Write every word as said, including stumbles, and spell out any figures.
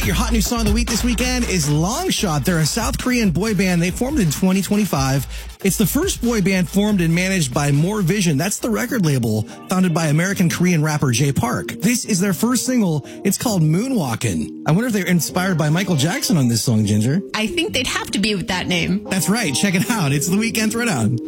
Your hot new song of the week this weekend is Longshot. They're a South Korean boy band. They formed in twenty twenty-five. It's the first boy band formed and managed by More Vision. That's the record label founded by American-Korean rapper Jay Park. This is their first single. It's called Moonwalkin'. I wonder if they're inspired by Michael Jackson on this song, Ginger. I think they'd have to be with that name. That's right. Check it out. It's the Weekend Throwdown.